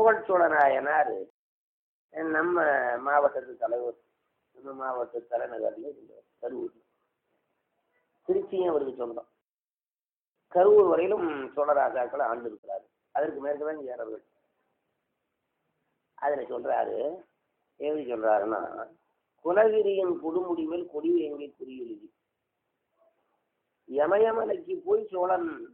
புகழ்ச்சோழநாயனார் நம்ம மாவட்டத்து தலைவர். நம்ம மாவட்ட தலைநகரில் இருந்தார் கரூர். திருச்சியும் அவருக்கு சொந்தம். கரூர் வரையிலும் சோழராஜாக்களை ஆண்டு இருக்கிறாரு. அதற்கு மேற்குதான் சேரர்கள். அதில் சொல்றாரு, எப்படி சொல்றாருன்னா, குலகிரியின் கொடுமுடி மேல் கொடி எங்கே குறி எழுதி யமயமலைக்கு போய் சோழன்